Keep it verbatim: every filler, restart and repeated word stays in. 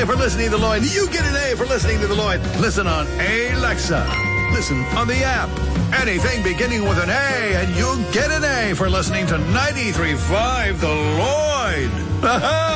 A for listening to the Lloyd. You get an A for listening to the Lloyd. Listen on Alexa. Listen on the app. Anything beginning with an A, and you get an A for listening to ninety-three point five The Lloyd.